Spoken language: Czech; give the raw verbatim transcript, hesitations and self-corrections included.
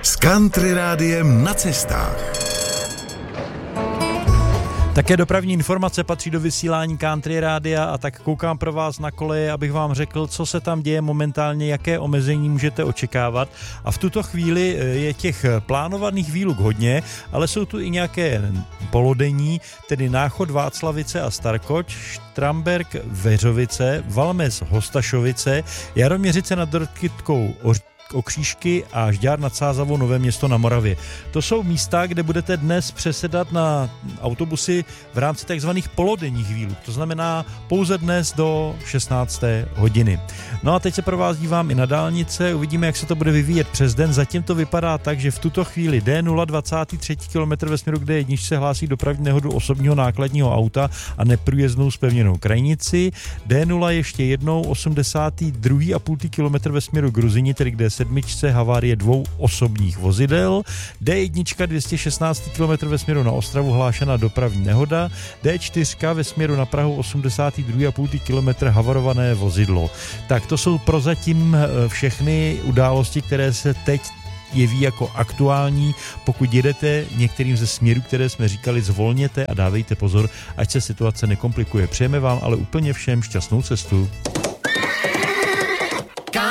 S Country Rádiem na cestách. Také dopravní informace patří do vysílání Country Rádia a tak koukám pro vás na koleje, abych vám řekl, co se tam děje momentálně, jaké omezení můžete očekávat. A v tuto chvíli je těch plánovaných výluk hodně, ale jsou tu i nějaké polodenní, tedy Náchod, Václavice a Starkoč, Štramberk, Veřovice, Valmes, Hostašovice, Jaroměřice nad Rkytkou, Okřížky a Žďár nad Sázavou, Nové Město na Moravě. To jsou místa, kde budete dnes přesedat na autobusy v rámci takzvaných polodenních výluk. To znamená pouze dnes do šestnácté hodiny. No a teď se pro vás dívám i na dálnice, uvidíme, jak se to bude vyvíjet přes den. Zatím to vypadá tak, že v tuto chvíli D nula dvacátý třetí kilometr ve směru k D jedna se hlásí dopravní nehodu osobního nákladního auta a neprůjezdnou zpevněnou krajnici. D nula ještě jednou osmdesátý druhý a půl kilometr ve směru k Gruzini, tedy k D sedm havárie dvou osobních vozidel. D jedna dvě stě šestnáct kilometr ve směru na Ostravu hlášena dopravní nehoda. D čtyři ve směru na Prahu osmdesátý druhý a půl kilometr havarované vozidlo. Tak to jsou prozatím všechny události, které se teď jeví jako aktuální. Pokud jedete některým ze směrů, které jsme říkali, zvolněte a dávejte pozor, ať se situace nekomplikuje. Přejeme vám ale úplně všem šťastnou cestu.